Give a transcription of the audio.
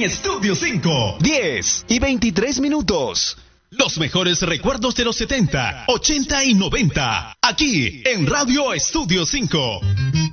en Estudio 5. 10:23. Los mejores recuerdos de los 70, 80 y 90. Aquí en Radio Estudio 5.